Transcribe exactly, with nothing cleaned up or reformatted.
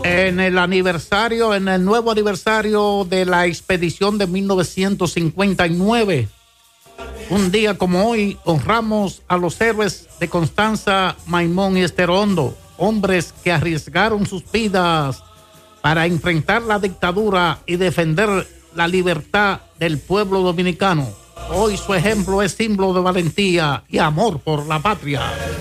En el aniversario, en el nuevo aniversario de la expedición de mil novecientos cincuenta y nueve, un día como hoy, honramos a los héroes de Constanza, Maimón y Esterondo, hombres que arriesgaron sus vidas para enfrentar la dictadura y defender la libertad del pueblo dominicano. Hoy su ejemplo es símbolo de valentía y amor por la patria.